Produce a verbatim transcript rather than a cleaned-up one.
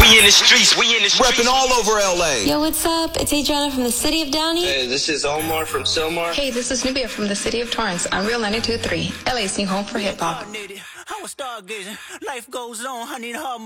We in the streets, we in the streets. Repping all over L A. Yo, what's up? It's Adriana from the city of Downey. Hey, this is Omar from Silmar. Hey, this is Nubia from the city of Torrance on Real ninety-two point three, L A's new home for hip hop. I was stargazing. Life goes on. I need her.